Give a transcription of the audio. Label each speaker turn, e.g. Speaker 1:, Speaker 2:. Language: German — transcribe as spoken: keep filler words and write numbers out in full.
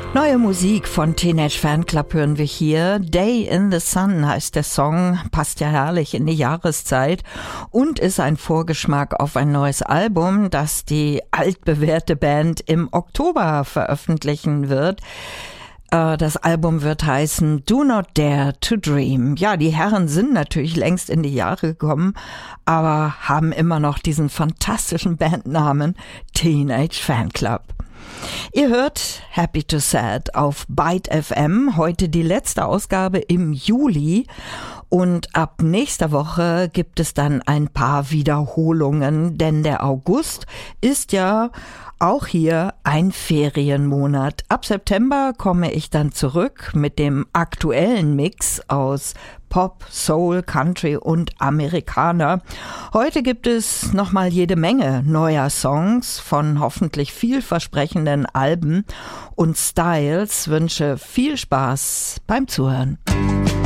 Speaker 1: Neue Musik von Teenage Fanclub hören wir hier. Day in the Sun heißt der Song, passt ja herrlich in die Jahreszeit und ist ein Vorgeschmack auf ein neues Album, das die altbewährte Band im Oktober veröffentlichen wird. Das Album wird heißen Do Not Dare to Dream. Ja, die Herren sind natürlich längst in die Jahre gekommen, aber haben immer noch diesen fantastischen Bandnamen Teenage Fanclub. Ihr hört Happy to Sad auf Byte F M, heute die letzte Ausgabe im Juli und ab nächster Woche gibt es dann ein paar Wiederholungen, denn der August ist ja auch hier ein Ferienmonat. Ab September komme ich dann zurück mit dem aktuellen Mix aus Pop, Soul, Country und Amerikaner. Heute gibt es nochmal jede Menge neuer Songs von hoffentlich vielversprechenden Alben und Styles. Wünsche viel Spaß beim Zuhören.